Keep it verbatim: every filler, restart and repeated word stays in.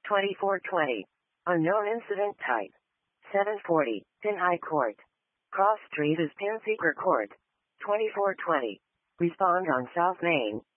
twenty-four twenty. Unknown incident type. seven forty. Penn High Court. Cross Street is Penn Seeker Court. twenty-four twenty. Respond on South Main.